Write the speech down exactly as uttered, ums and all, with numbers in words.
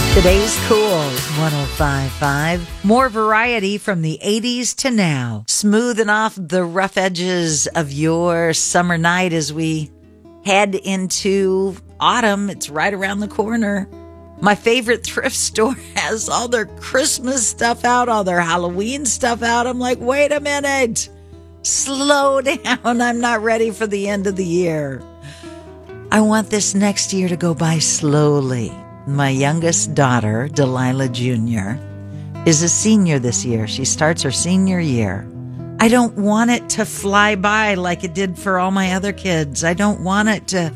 Today's Cool one oh five point five. More variety from the eighties to now. Smoothing off the rough edges of your summer night as we head into autumn. It's right around the corner. My favorite thrift store has all their Christmas stuff out, all their Halloween stuff out. I'm like, wait a minute. Slow down. I'm not ready for the end of the year. I want this next year to go by slowly. My youngest daughter, Delilah Junior, is a senior this year. She starts her senior year. I don't want it to fly by like it did for all my other kids. I don't want it to